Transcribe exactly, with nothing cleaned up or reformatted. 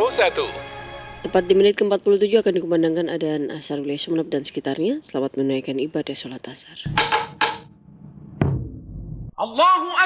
satu. Tepat di menit ke empat puluh tujuh akan dikumandangkan adaan asar wilayah Sumeneb dan sekitarnya. Selamat menunaikan ibadah sholat asar. Allahu